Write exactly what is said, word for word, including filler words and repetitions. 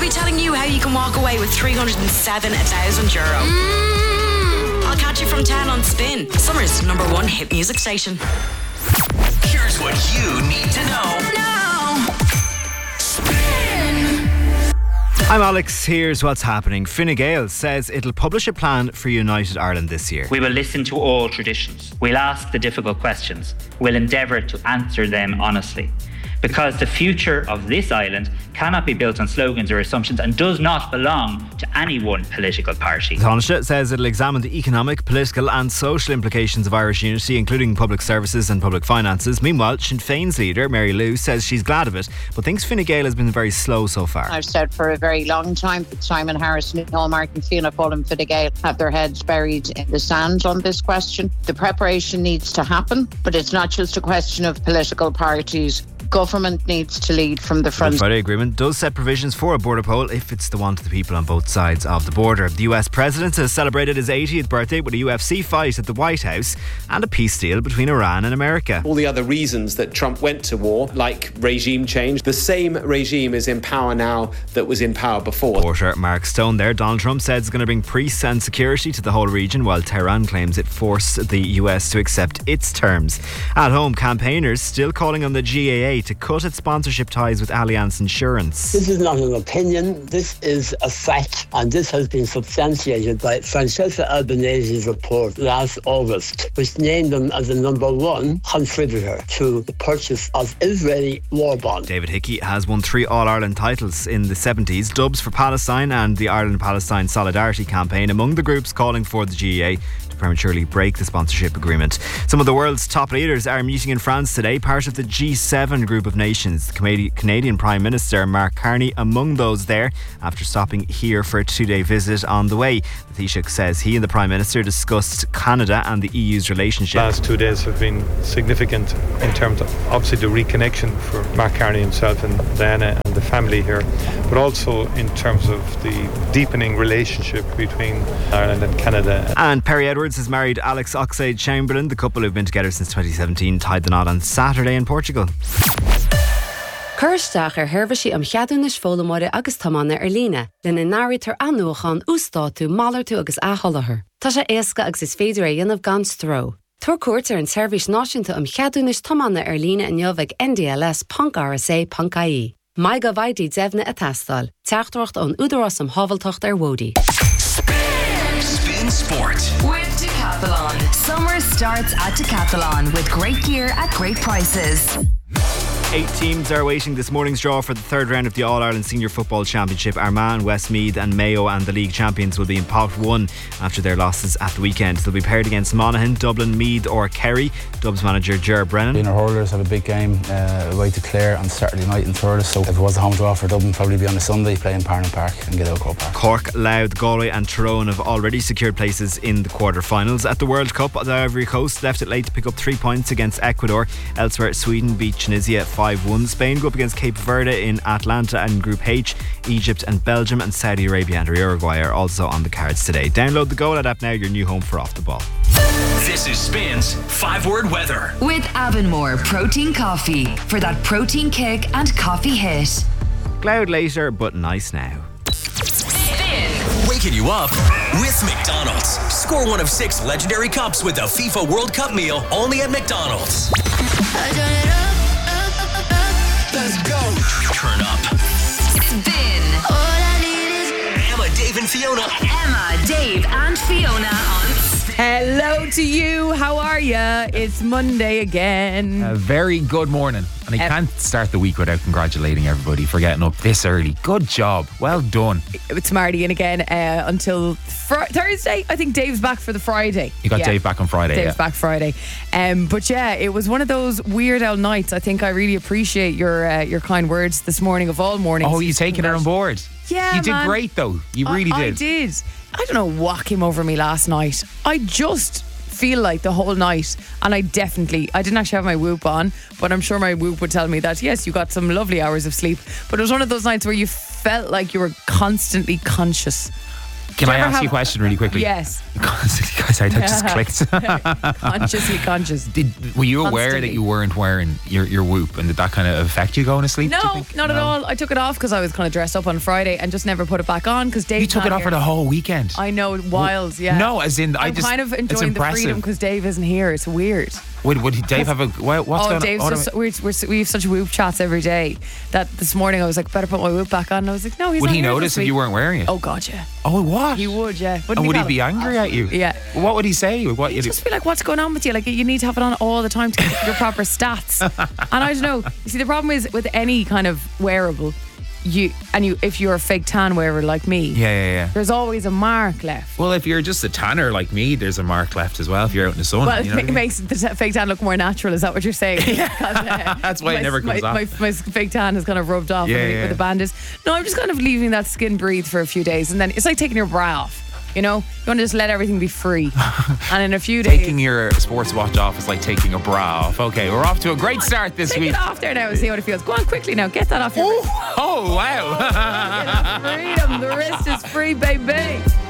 be telling you how you can walk away with three hundred seven thousand euro. Mm. I'll catch you from ten on Spin, Summer's number one hit music station. Here's what you need to know. Now. Spin. I'm Alex. Here's what's happening. Fine Gael says it'll publish a plan for United Ireland this year. We will listen to all traditions. We'll ask the difficult questions. We'll endeavour to answer them honestly. Because the future of this island cannot be built on slogans or assumptions and does not belong to any one political party. Taoiseach says it'll examine the economic, political and social implications of Irish unity, including public services and public finances. Meanwhile, Sinn Féin's leader, Mary Lou, says she's glad of it, but thinks Fine Gael has been very slow so far. I've said for a very long time that Simon Harrison, Noel Martin, Fianna Fáil and Fine Gael have their heads buried in the sand on this question. The preparation needs to happen, but it's not just a question of political parties. Government needs to lead from the front. The Friday Agreement does set provisions for a border poll if it's the want of the people on both sides of the border. The U S President has celebrated his eightieth birthday with a U F C fight at the White House and a peace deal between Iran and America. All the other reasons that Trump went to war, like regime change, the same regime is in power now that was in power before. Reporter Mark Stone there. Donald Trump said it's going to bring peace and security to the whole region, while Tehran claims it forced the U S to accept its terms. At home, campaigners still calling on the G A A to cut its sponsorship ties with Allianz Insurance. This is not an opinion, this is a fact, and this has been substantiated by Francesca Albanese's report last August, which named them as the number one contributor to the purchase of Israeli war bonds. David Hickey has won three All-Ireland titles in the seventies, dubs for Palestine and the Ireland-Palestine Solidarity Campaign, among the groups calling for the G A A to prematurely break the sponsorship agreement. Some of the world's top leaders are meeting in France today, part of the G seven group of nations. The Canadian Prime Minister Mark Carney among those there after stopping here for a two-day visit on the way. The Taoiseach says he and the Prime Minister discussed Canada and the E U's relationship. The last two days have been significant in terms of obviously the reconnection for Mark Carney himself and Diana and the family here, but also in terms of the deepening relationship between Ireland and Canada. And Perry Edwards has married Alex Oxlade-Chamberlain. The couple who've been together since twenty seventeen tied the knot on Saturday in Portugal. Cursteach ar hervisi am cheadún is fólamóide agus tamána ar lína, lena náritar anúchan ústátú málartú agus áholahar. Tá sé éasca agus is féidir a dhéanamh gan stró. Tuair cuairt ar an seirbhís náisiúnta am cheadún is tamána ar lína in jobh N D L S Punk R S A Punk I E. Mai go bhaidí dzefna a tastal. Teachtracht an údarás am havaltocht ar Wodi. Spin, Spin Sport with Decathlon. Summer starts at Decathlon with great gear at great prices. Eight teams are awaiting this morning's draw for the third round of the All-Ireland Senior Football Championship. Armagh, Westmeath and Mayo and the league champions will be in pot one after their losses at the weekend. They'll be paired against Monaghan, Dublin, Meath or Kerry. Dubs manager Ger Brennan. Inner hurlers have a big game uh, away to Clare on Saturday night in Thurles, so if it was a home draw for Dublin, probably be on a Sunday playing Parnell Park and Gillow Park. Cork, Louth, Galway and Tyrone have already secured places in the quarter-finals. At the World Cup, the Ivory Coast left it late to pick up three points against Ecuador. Elsewhere, Sweden beat Tunisia five one. Spain go up against Cape Verde in Atlanta and Group H. Egypt and Belgium and Saudi Arabia and Uruguay are also on the cards today. Download the Go Lad app now, your new home for Off the Ball. This is Spin's five-word weather. With Avonmore Protein Coffee for that protein kick and coffee hit. Cloud later, but nice now. Spin. Waking you up with McDonald's. Score one of six legendary cups with the FIFA World Cup meal only at McDonald's. Let's go. Turn up. Spin. All I need is Emma, Dave and Fiona. Emma, Dave and Fiona on Spin. Hello to you. How are you? It's Monday again. A very good morning. And I can't start the week without congratulating everybody for getting up this early. Good job. Well done. It's Marty in again uh, until fr- Thursday. I think Dave's back for the Friday. You got yeah. Dave back on Friday. Dave's yeah. back Friday. Um, but yeah, it was one of those Weird Al nights. I think I really appreciate your uh, your kind words this morning of all mornings. Oh, you taking her on board? Yeah, You did man. great though. You really I, did. I did. I don't know what came over me last night. I just feel like the whole night, and I definitely I didn't actually have my Whoop on, but I'm sure my Whoop would tell me that yes, you got some lovely hours of sleep, but it was one of those nights where you felt like you were constantly conscious Can Do I you ever ask have- you a question really quickly? Yes. Guys, I just clicked. Consciously conscious. Did, were you aware Constantly. that you weren't wearing your, your whoop, and did that kind of affect you going to sleep? do you No, think? not at all. I took it off because I was kind of dressed up on Friday and just never put it back on because Dave. You took it off for the whole weekend. I know, wild, yeah. No, as in, I I'm just- kind of it's enjoying the impressive. freedom because Dave isn't here. It's weird. Would, would Dave have a what, what's oh, going Dave's on? just, we're, we're, we have such whoop chats every day that this morning I was like, better put my whoop back on. And I was like, no, he's Would not he here notice this if week. you weren't wearing it? Oh God, yeah. Oh, what? He would, yeah. Wouldn't And would he Callum? be angry at you? Yeah. What would he say? What He'd just be like, what's going on with you? Like, you need to have it on all the time to get your proper stats. And I don't know. You see, the problem is with any kind of wearable, you and you if you're a fake tan wearer like me, Yeah, yeah, yeah. there's always a mark left. Well, if you're just a tanner like me, there's a mark left as well if you're out in the sun. Well, you know it what I mean? makes the t- fake tan look more natural. Is that what you're saying? uh, That's why it my- never comes my, off. My, my fake tan is kind of rubbed off Yeah, underneath yeah. where the band is. No, I'm just kind of leaving that skin breathe for a few days, and then it's like taking your bra off. You know, you want to just let everything be free. And in a few days, Taking your sports watch off is like taking a bra off. Okay, we're off to a great start this take week. it off there now and see what it feels. Go on quickly now, get that off your wrist. Oh, wow. Freedom, the wrist is free, baby.